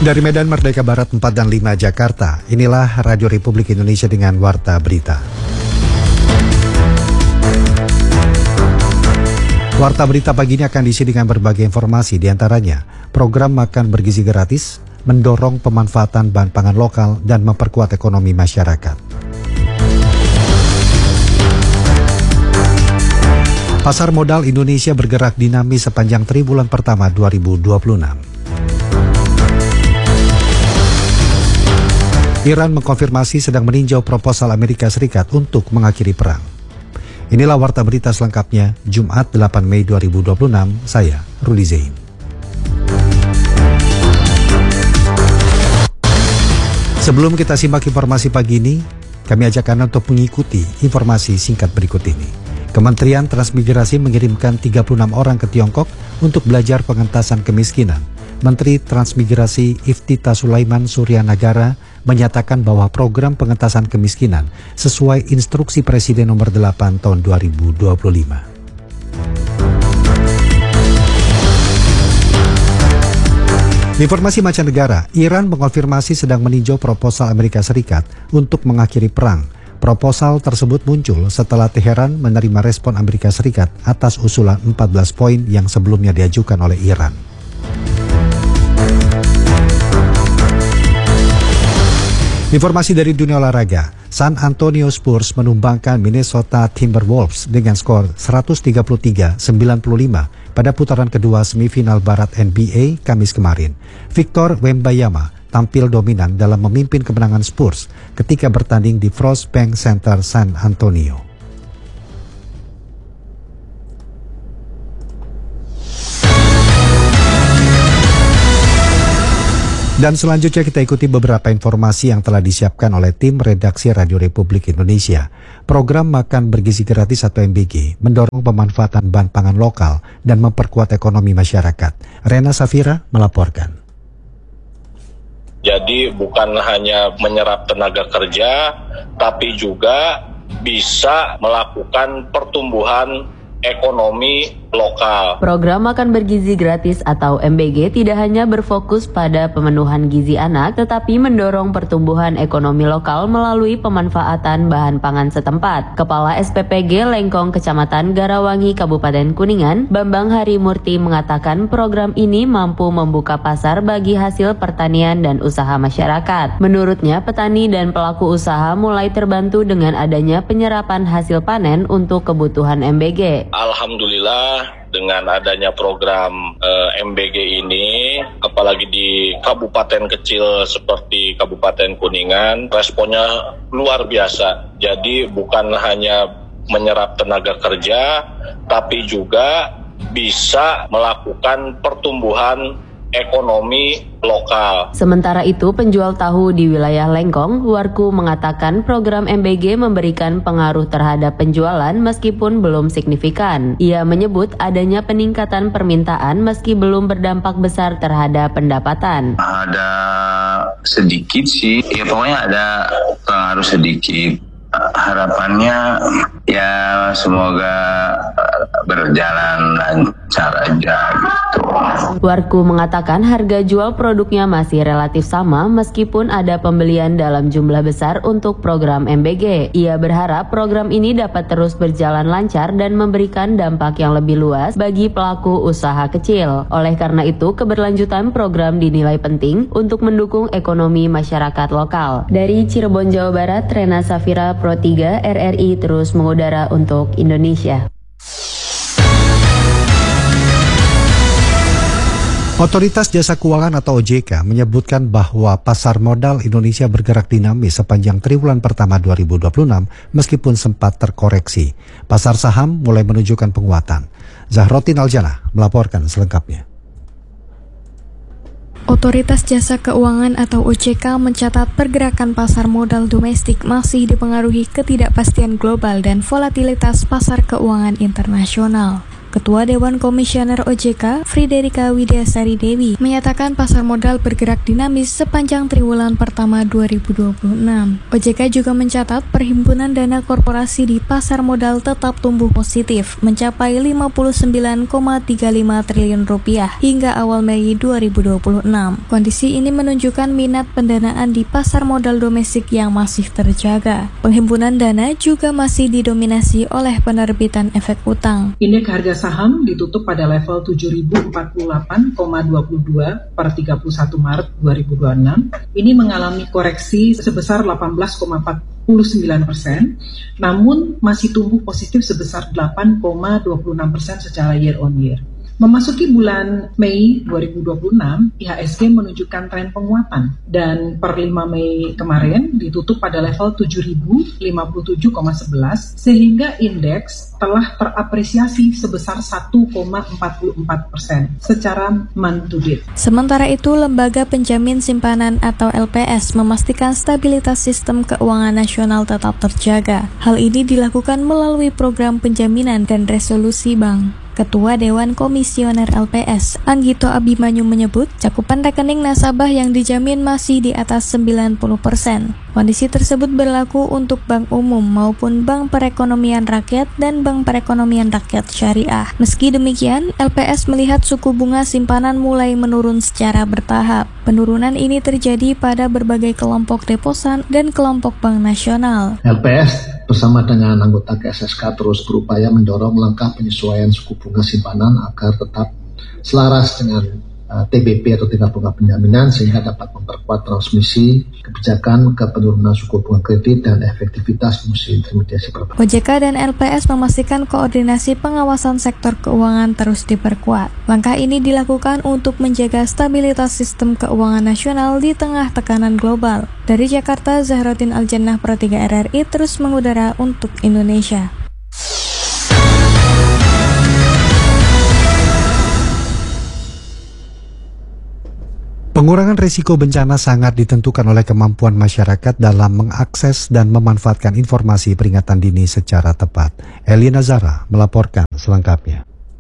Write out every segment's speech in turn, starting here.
Dari Medan Merdeka Barat 4 dan 5 Jakarta, inilah Radio Republik Indonesia dengan Warta Berita. Warta Berita pagi ini akan diisi dengan berbagai informasi, diantaranya program makan bergizi gratis, mendorong pemanfaatan bahan pangan lokal dan memperkuat ekonomi masyarakat. Pasar modal Indonesia bergerak dinamis sepanjang triwulan pertama 2026. Iran mengkonfirmasi sedang meninjau proposal Amerika Serikat untuk mengakhiri perang. Inilah Warta Berita selengkapnya, Jumat 8 Mei 2026, saya Rudi Zain. Sebelum kita simak informasi pagi ini, kami ajak Anda untuk mengikuti informasi singkat berikut ini. Kementerian Transmigrasi mengirimkan 36 orang ke Tiongkok untuk belajar pengentasan kemiskinan. Menteri Transmigrasi Iftita Sulaiman Suryanagara menyatakan bahwa program pengentasan kemiskinan sesuai instruksi Presiden nomor 8 tahun 2025. Informasi mancanegara, Iran mengonfirmasi sedang meninjau proposal Amerika Serikat untuk mengakhiri perang. Proposal tersebut muncul setelah Teheran menerima respon Amerika Serikat atas usulan 14 poin yang sebelumnya diajukan oleh Iran. Informasi dari dunia olahraga, San Antonio Spurs menumbangkan Minnesota Timberwolves dengan skor 133-95 pada putaran kedua semifinal Barat NBA Kamis kemarin. Victor Wembanyama tampil dominan dalam memimpin kemenangan Spurs ketika bertanding di Frost Bank Center San Antonio. Dan selanjutnya kita ikuti beberapa informasi yang telah disiapkan oleh tim redaksi Radio Republik Indonesia. Program Makan Bergizi Gratis atau MBG mendorong pemanfaatan bahan pangan lokal dan memperkuat ekonomi masyarakat. Rena Safira melaporkan. Jadi bukan hanya menyerap tenaga kerja, tapi juga bisa melakukan pertumbuhan ekonomi lokal. Program Makan Bergizi Gratis atau MBG tidak hanya berfokus pada pemenuhan gizi anak, tetapi mendorong pertumbuhan ekonomi lokal melalui pemanfaatan bahan pangan setempat. Kepala SPPG Lengkong Kecamatan Garawangi Kabupaten Kuningan, Bambang Harimurti mengatakan program ini mampu membuka pasar bagi hasil pertanian dan usaha masyarakat. Menurutnya, petani dan pelaku usaha mulai terbantu dengan adanya penyerapan hasil panen untuk kebutuhan MBG. Alhamdulillah dengan adanya program MBG ini, apalagi di kabupaten kecil seperti Kabupaten Kuningan, responnya luar biasa. Jadi bukan hanya menyerap tenaga kerja, tapi juga bisa melakukan pertumbuhan ekonomi lokal. Sementara itu, penjual tahu di wilayah Lengkong, Warku mengatakan program MBG memberikan pengaruh terhadap penjualan meskipun belum signifikan. Ia menyebut adanya peningkatan permintaan meski belum berdampak besar terhadap pendapatan. Ada sedikit sih, ya pokoknya ada pengaruh sedikit. Harapannya ya semoga berjalan lancar aja gitu. Warku mengatakan harga jual produknya masih relatif sama meskipun ada pembelian dalam jumlah besar untuk program MBG. Ia berharap program ini dapat terus berjalan lancar dan memberikan dampak yang lebih luas bagi pelaku usaha kecil. Oleh karena itu, keberlanjutan program dinilai penting untuk mendukung ekonomi masyarakat lokal. Dari Cirebon, Jawa Barat, Rena Safira, Pro 3 RRI terus mengudara untuk Indonesia. Otoritas Jasa Keuangan atau OJK menyebutkan bahwa pasar modal Indonesia bergerak dinamis sepanjang triwulan pertama 2026 meskipun sempat terkoreksi. Pasar saham mulai menunjukkan penguatan. Zahrotin Aljana melaporkan selengkapnya. Otoritas Jasa Keuangan atau OJK mencatat pergerakan pasar modal domestik masih dipengaruhi ketidakpastian global dan volatilitas pasar keuangan internasional. Ketua Dewan Komisioner OJK, Friderika Widyasari Dewi, menyatakan pasar modal bergerak dinamis sepanjang triwulan pertama 2026. OJK juga mencatat perhimpunan dana korporasi di pasar modal tetap tumbuh positif, mencapai 59,35 triliun rupiah hingga awal Mei 2026. Kondisi ini menunjukkan minat pendanaan di pasar modal domestik yang masih terjaga. Penghimpunan dana juga masih didominasi oleh penerbitan efek utang. Indeks harga saham ditutup pada level 7.048,22 per 31 Maret 2026. Ini mengalami koreksi sebesar 18,49%, namun masih tumbuh positif sebesar 8,26% secara year on year. Memasuki bulan Mei 2026, IHSG menunjukkan tren penguatan dan per 5 Mei kemarin ditutup pada level 7.057,11 sehingga indeks telah terapresiasi sebesar 1,44% secara month to date. Sementara itu, Lembaga Penjamin Simpanan atau LPS memastikan stabilitas sistem keuangan nasional tetap terjaga. Hal ini dilakukan melalui program penjaminan dan resolusi bank. Ketua Dewan Komisioner LPS, Anggito Abimanyu menyebut, cakupan rekening nasabah yang dijamin masih di atas 90%. Kondisi tersebut berlaku untuk bank umum maupun bank perekonomian rakyat dan bank perekonomian rakyat syariah. Meski demikian, LPS melihat suku bunga simpanan mulai menurun secara bertahap. Penurunan ini terjadi pada berbagai kelompok deposan dan kelompok bank nasional. LPS bersama dengan anggota KSSK terus berupaya mendorong langkah penyesuaian suku bunga simpanan agar tetap selaras dengan TBP atau tingkat bunga penjaminan sehingga dapat memperkuat transmisi kebijakan ke penurunan suku bunga kredit dan efektivitas fungsi intermediasi perbankan. OJK dan LPS memastikan koordinasi pengawasan sektor keuangan terus diperkuat. Langkah ini dilakukan untuk menjaga stabilitas sistem keuangan nasional di tengah tekanan global. Dari Jakarta, Zahrotin Aljannah Pro 3 RRI terus mengudara untuk Indonesia. Pengurangan risiko bencana sangat ditentukan oleh kemampuan masyarakat dalam mengakses dan memanfaatkan informasi peringatan dini secara tepat. Elina Zara melaporkan selengkapnya.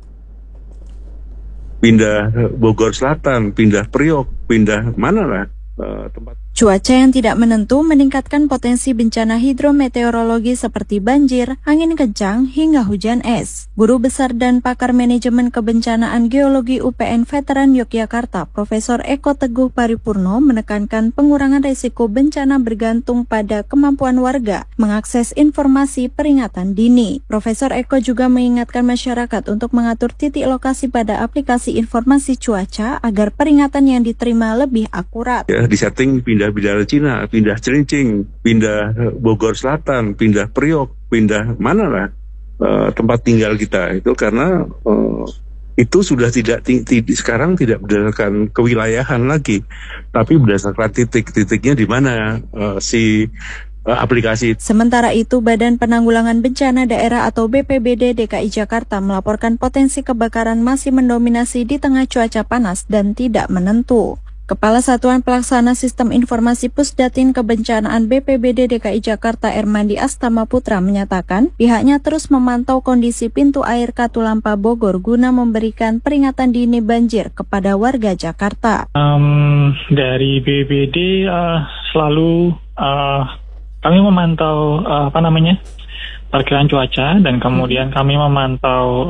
Pindah Bogor Selatan, pindah Priok, pindah mana lah tempat. Cuaca yang tidak menentu meningkatkan potensi bencana hidrometeorologi seperti banjir, angin kencang, hingga hujan es. Guru Besar dan Pakar Manajemen Kebencanaan Geologi UPN Veteran Yogyakarta, Profesor Eko Teguh Paripurno menekankan pengurangan risiko bencana bergantung pada kemampuan warga mengakses informasi peringatan dini. Profesor Eko juga mengingatkan masyarakat untuk mengatur titik lokasi pada aplikasi informasi cuaca agar peringatan yang diterima lebih akurat. Ya, disetting pindah Bidara Cina, pindah Celincing, pindah Bogor Selatan, pindah Priok, pindah mana lah tempat tinggal kita itu karena itu sudah sekarang tidak berdasarkan kewilayahan lagi, tapi berdasarkan titiknya di mana aplikasi. Sementara itu, Badan Penanggulangan Bencana Daerah atau BPBD DKI Jakarta melaporkan potensi kebakaran masih mendominasi di tengah cuaca panas dan tidak menentu. Kepala Satuan Pelaksana Sistem Informasi Pusdatin Kebencanaan BPBD DKI Jakarta Ermandi Astama Putra menyatakan pihaknya terus memantau kondisi pintu air Katulampa Bogor guna memberikan peringatan dini banjir kepada warga Jakarta. Dari BPBD selalu kami memantau perkiraan cuaca dan kemudian kami memantau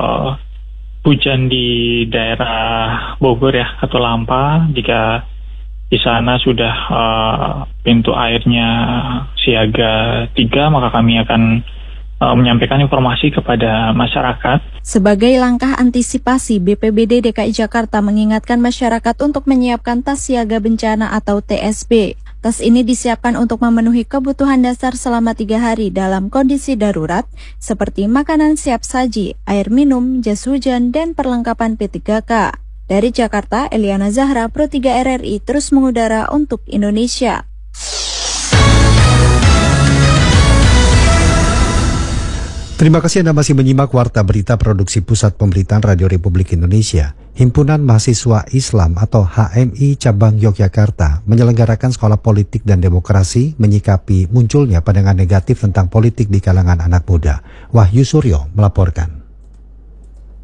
hujan di daerah Bogor ya, Katulampa. Jika di sana sudah pintu airnya siaga 3, maka kami akan menyampaikan informasi kepada masyarakat. Sebagai langkah antisipasi, BPBD DKI Jakarta mengingatkan masyarakat untuk menyiapkan tas siaga bencana atau TSB. Tas ini disiapkan untuk memenuhi kebutuhan dasar selama 3 hari dalam kondisi darurat, seperti makanan siap saji, air minum, jas hujan, dan perlengkapan P3K. Dari Jakarta, Eliana Zahra, Pro 3 RRI, terus mengudara untuk Indonesia. Terima kasih Anda masih menyimak Warta Berita Produksi Pusat Pemberitaan Radio Republik Indonesia. Himpunan Mahasiswa Islam atau HMI Cabang Yogyakarta menyelenggarakan Sekolah Politik dan Demokrasi menyikapi munculnya pandangan negatif tentang politik di kalangan anak muda. Wahyu Suryo melaporkan.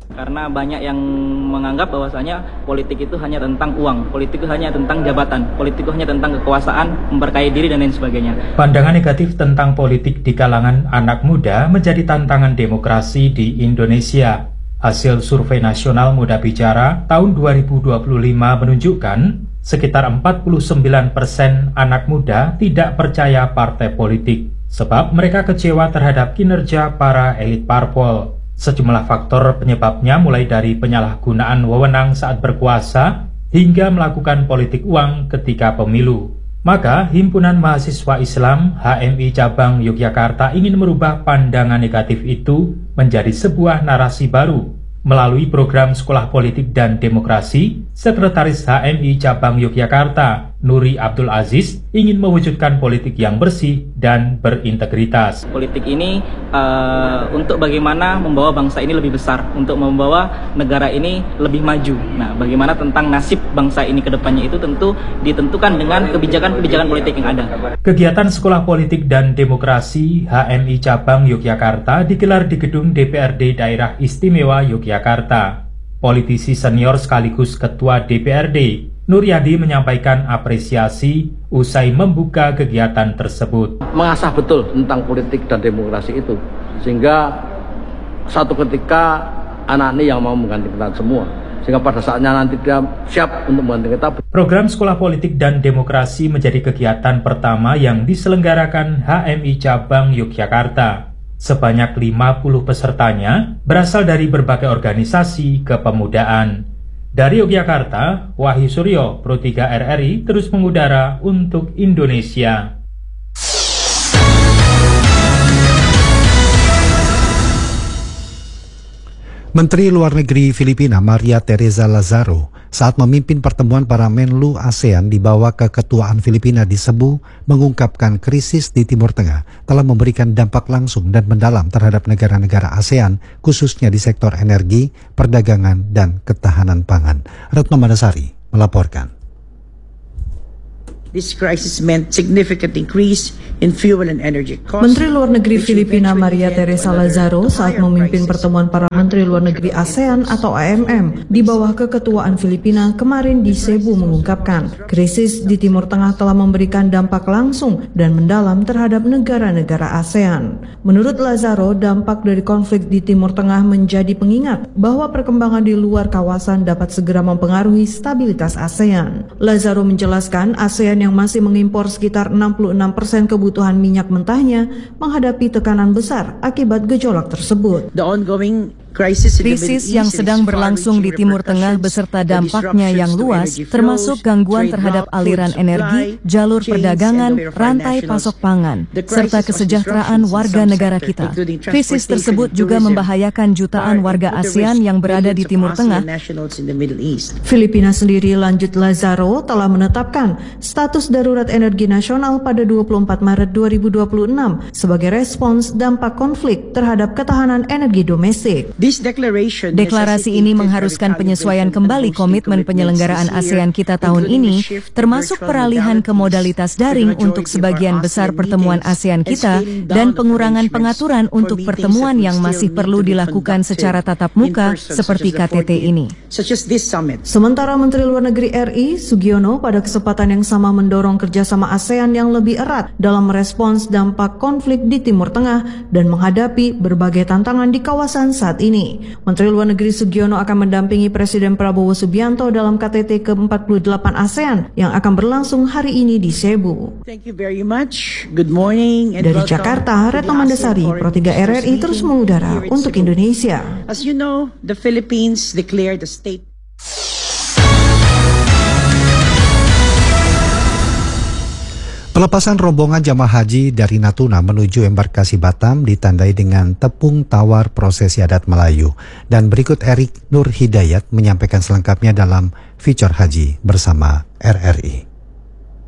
Karena banyak yang menganggap bahwasanya politik itu hanya tentang uang, politik itu hanya tentang jabatan, politik itu hanya tentang kekuasaan, memperkaya diri dan lain sebagainya. Pandangan negatif tentang politik di kalangan anak muda menjadi tantangan demokrasi di Indonesia. Hasil Survei Nasional Muda Bicara tahun 2025 menunjukkan sekitar 49% anak muda tidak percaya partai politik, sebab mereka kecewa terhadap kinerja para elit parpol. Sejumlah faktor penyebabnya mulai dari penyalahgunaan wewenang saat berkuasa hingga melakukan politik uang ketika pemilu. Maka Himpunan Mahasiswa Islam HMI Cabang Yogyakarta ingin merubah pandangan negatif itu menjadi sebuah narasi baru. Melalui program Sekolah Politik dan Demokrasi, Sekretaris HMI Cabang Yogyakarta, Nuri Abdul Aziz, ingin mewujudkan politik yang bersih dan berintegritas. Politik ini untuk bagaimana membawa bangsa ini lebih besar, untuk membawa negara ini lebih maju. Nah, bagaimana tentang nasib bangsa ini ke depannya itu tentu ditentukan dengan kebijakan-kebijakan politik yang ada. Kegiatan Sekolah Politik dan Demokrasi HMI Cabang Yogyakarta digelar di gedung DPRD Daerah Istimewa Yogyakarta. Politisi senior sekaligus Ketua DPRD, Nuryadi menyampaikan apresiasi usai membuka kegiatan tersebut. Mengasah betul tentang politik dan demokrasi itu, sehingga satu ketika anak ini yang mau mengganti kita semua, sehingga pada saatnya nanti dia siap untuk mengganti kita. Program Sekolah Politik dan Demokrasi menjadi kegiatan pertama yang diselenggarakan HMI Cabang Yogyakarta. Sebanyak 50 pesertanya berasal dari berbagai organisasi kepemudaan. Dari Yogyakarta, Wahyu Suryo, Pro 3 RRI terus mengudara untuk Indonesia. Menteri Luar Negeri Filipina Maria Teresa Lazaro saat memimpin pertemuan para Menlu ASEAN di bawah keketuaan Filipina di Cebu mengungkapkan krisis di Timur Tengah telah memberikan dampak langsung dan mendalam terhadap negara-negara ASEAN khususnya di sektor energi, perdagangan, dan ketahanan pangan. Retno Madasari melaporkan. This crisis meant significant increase in fuel and energy costs. Menteri Luar Negeri Filipina Maria Teresa Lazaro saat memimpin pertemuan para Menteri Luar Negeri ASEAN atau AMM di bawah keketuaan Filipina kemarin di Cebu mengungkapkan krisis di Timur Tengah telah memberikan dampak langsung dan mendalam terhadap negara-negara ASEAN. Menurut Lazaro, dampak dari konflik di Timur Tengah menjadi pengingat bahwa perkembangan di luar kawasan dapat segera mempengaruhi stabilitas ASEAN. Lazaro menjelaskan ASEAN yang masih mengimpor sekitar 66% kebutuhan minyak mentahnya menghadapi tekanan besar akibat gejolak tersebut. The ongoing krisis yang sedang berlangsung di Timur Tengah beserta dampaknya yang luas, termasuk gangguan terhadap aliran energi, jalur perdagangan, rantai pasok pangan, serta kesejahteraan warga negara kita. Krisis tersebut juga membahayakan jutaan warga ASEAN yang berada di Timur Tengah. Filipina sendiri, lanjut Lazaro, telah menetapkan status darurat energi nasional pada 24 Maret 2026 sebagai respons dampak konflik terhadap ketahanan energi domestik. Deklarasi ini mengharuskan penyesuaian kembali komitmen penyelenggaraan ASEAN kita tahun ini, termasuk peralihan ke modalitas daring untuk sebagian besar pertemuan ASEAN kita dan pengurangan pengaturan untuk pertemuan yang masih perlu dilakukan secara tatap muka seperti KTT ini. Sementara Menteri Luar Negeri RI, Sugiono, pada kesempatan yang sama mendorong kerjasama ASEAN yang lebih erat dalam merespons dampak konflik di Timur Tengah dan menghadapi berbagai tantangan di kawasan saat ini. Menteri Luar Negeri Sugiono akan mendampingi Presiden Prabowo Subianto dalam KTT ke-48 ASEAN yang akan berlangsung hari ini di Cebu. Thank you very much. Good morning. Dari Jakarta, Retno Mandasari, Pro 3 RRI terus mengudara untuk Indonesia. As you know, the Philippines declared a state. Pelepasan rombongan jamaah haji dari Natuna menuju embarkasi Batam ditandai dengan tepung tawar prosesi adat Melayu. Dan berikut Erik Nur Hidayat menyampaikan selengkapnya dalam Feature Haji bersama RRI.